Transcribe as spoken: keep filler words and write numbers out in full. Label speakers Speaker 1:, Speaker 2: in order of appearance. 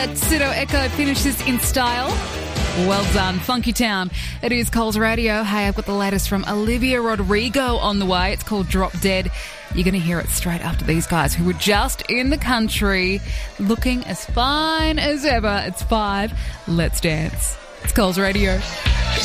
Speaker 1: Pseudo Echo finishes in style. Well done, Funky Town. It is Coles Radio. Hey, I've got the latest from Olivia Rodrigo on the way. It's called Drop Dead. You're going to hear it straight after these guys who were just in the country looking as fine as ever. It's five. Let's dance. It's Coles Radio.